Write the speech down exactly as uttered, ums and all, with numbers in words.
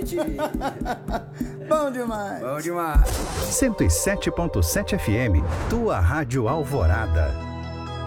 noite. Bom demais. Bom demais. cento e sete ponto sete F M, tua rádio Alvorada.